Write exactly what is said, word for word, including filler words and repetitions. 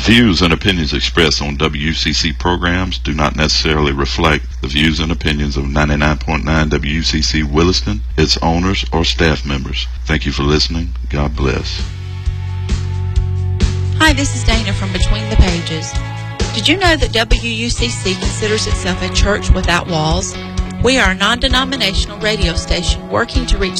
views and opinions expressed on W U C C programs do not necessarily reflect the views and opinions of ninety-nine point nine W U C C Williston, its owners, or staff members. Thank you for listening. God bless. Hi, this is Dana from Between the Pages. Did you know that W U C C considers itself a church without walls? We are a non-denominational radio station working to reach